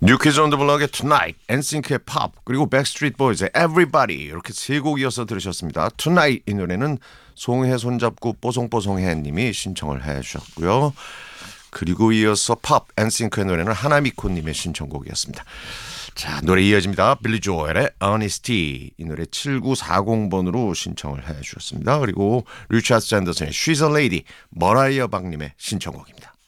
뉴키즈 온 더 블럭의 Tonight, 엔싱크의 Pop, 그리고 백스트리트 보이즈의 Everybody 이렇게 세 곡 이어서 들으셨습니다. Tonight 이 노래는 송해 손잡고 뽀송뽀송해 님이 신청을 해주셨고요. 그리고 이어서 Pop, 엔싱크의 노래는 하나미코 님의 신청곡이었습니다. 자, 노래 이어집니다. 빌리 조엘의 Honesty 이 노래 7940번으로 신청을 해주셨습니다. 그리고 리차드 샌더슨의 She's a Lady, 머라이어 박님의 신청곡입니다.